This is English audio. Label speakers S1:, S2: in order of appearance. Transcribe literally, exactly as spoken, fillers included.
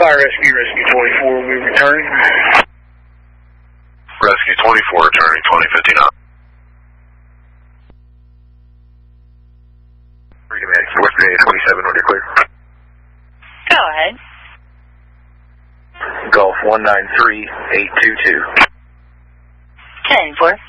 S1: Fire Rescue, Rescue twenty-four, we return.
S2: Rescue twenty-four, returning twenty fifty-nine.
S3: Recommand, West Virginia twenty-seven, when you're clear.
S4: Go ahead.
S3: Golf one nine three eight two two.
S4: ten four.